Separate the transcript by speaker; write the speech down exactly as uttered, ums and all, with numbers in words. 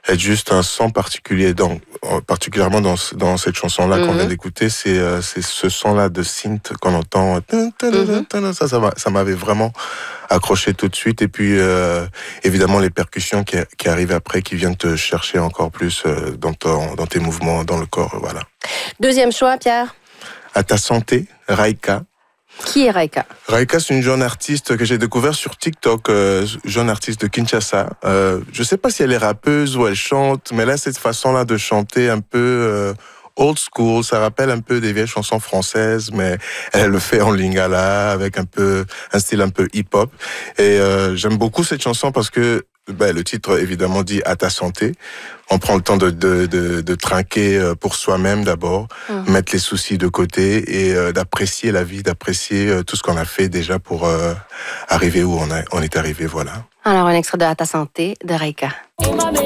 Speaker 1: être juste un son particulier, dans, particulièrement dans, dans cette chanson-là mm-hmm. qu'on vient d'écouter, c'est, euh, c'est ce son-là de synth qu'on entend. Mm-hmm. Ça, ça, ça m'avait vraiment accroché tout de suite. Et puis, euh, évidemment, les percussions qui, qui arrivent après, qui viennent te chercher encore plus euh, dans, ton, dans tes mouvements, dans le corps. Voilà.
Speaker 2: Deuxième choix, Pierre.
Speaker 1: À ta santé, Raika.
Speaker 2: Qui est Raika?
Speaker 1: Raika, c'est une jeune artiste que j'ai découvert sur TikTok, euh, jeune artiste de Kinshasa. Euh, je sais pas si elle est rappeuse ou elle chante, mais là, cette façon-là de chanter un peu euh, old school, ça rappelle un peu des vieilles chansons françaises, mais elle le fait en lingala, avec un peu un style un peu hip-hop. Et euh, j'aime beaucoup cette chanson parce que ben, le titre, évidemment, dit « À ta santé ». On prend le temps de, de, de, de trinquer pour soi-même d'abord, mmh. mettre les soucis de côté et euh, d'apprécier la vie, d'apprécier euh, tout ce qu'on a fait déjà pour euh, arriver où on, a, on est arrivé. Voilà.
Speaker 2: Alors, un extrait de « À ta santé » de Raika.